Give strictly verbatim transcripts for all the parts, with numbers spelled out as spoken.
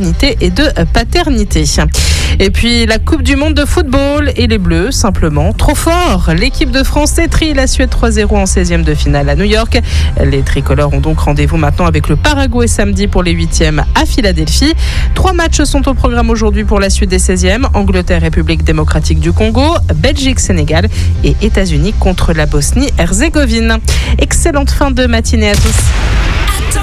maternité et de paternité. Et puis la Coupe du Monde de football et les Bleus, simplement trop fort. L'équipe de France étrie la Suède trois zéro en seizième de finale à New York. Les tricolores ont donc rendez-vous maintenant avec le Paraguay samedi pour les huitièmes à Philadelphie. Trois matchs sont au programme aujourd'hui pour la suite des seizièmes. Angleterre, République démocratique du Congo, Belgique, Sénégal et États-Unis contre la Bosnie-Herzégovine. Excellente fin de matinée à tous.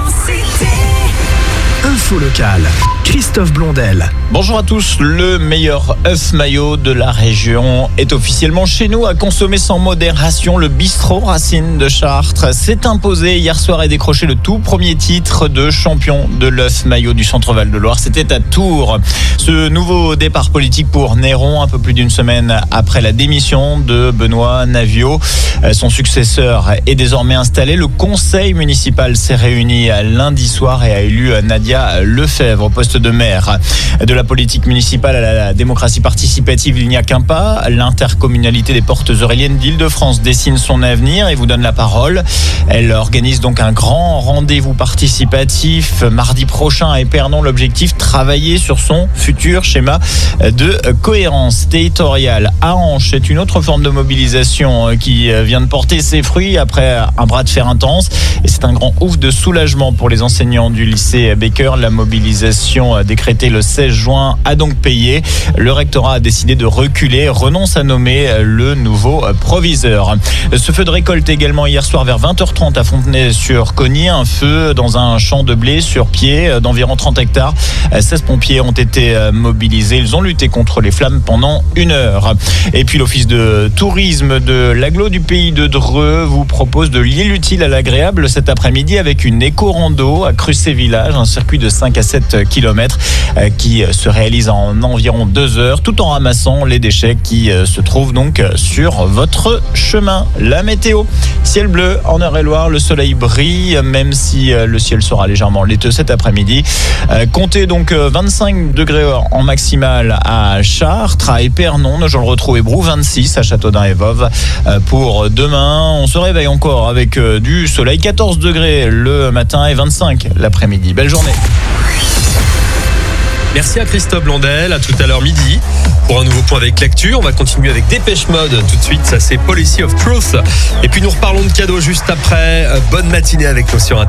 Info locale, Christophe Blondel. Bonjour à tous, le meilleur œuf maillot de la région est officiellement chez nous à consommer sans modération. Le bistrot Racine de Chartres s'est imposé hier soir et décroché le tout premier titre de champion de l'œuf maillot du Centre-Val de Loire. C'était à Tours. Ce nouveau départ politique pour Néron, un peu plus d'une semaine après la démission de Benoît Naviot. Son successeur est désormais installé. Le conseil municipal s'est réuni lundi soir et a élu Nadia Lefebvre au poste de maire. De la politique municipale à la démocratie participative, il n'y a qu'un pas. L'intercommunalité des Portes Euréliennes d'Île-de-France dessine son avenir et vous donne la parole. Elle organise donc un grand rendez-vous participatif mardi prochain à Épernon. L'objectif, travailler sur son futur schéma de cohérence territoriale. À Hanche, c'est une autre forme de mobilisation qui vient de porter ses fruits après un bras de fer intense. Et c'est un grand ouf de soulagement pour les enseignants du lycée Baker. La mobilisation décrétée le seize juin a donc payé. Le rectorat a décidé de reculer, renonce à nommer le nouveau proviseur. Ce feu de récolte également hier soir vers vingt heures trente à Fontenay-sur-Cogny. Un feu dans un champ de blé sur pied d'environ trente hectares. seize pompiers ont été mobilisés. Ils ont lutté contre les flammes pendant une heure. Et puis l'office de tourisme de l'agglo du pays de Dreux vous propose de lier l'utile à l'agréable cet après-midi avec une éco-rando à Crucé Village, un circuit de cinq à sept kilomètres qui se réalise en environ deux heures tout en ramassant les déchets qui se trouvent donc sur votre chemin. La météo, ciel bleu en Eure-et-Loire, le soleil brille même si le ciel sera légèrement laiteux cet après-midi. Comptez donc vingt-cinq degrés en maximale à Chartres, à Épernon, Nogent-le-Rotrou et Brou, vingt-six à Châteaudun et Voves. Pour demain, on se réveille encore avec du soleil, quatorze degrés le matin et vingt-cinq l'après-midi. Belle journée. Merci à Christophe Blondel, à tout à l'heure midi pour un nouveau point avec l'actu. On va continuer avec Dépêche Mode tout de suite, ça c'est Policy of Truth. Et puis nous reparlons de cadeaux juste après. Bonne matinée avec nous sur Internet.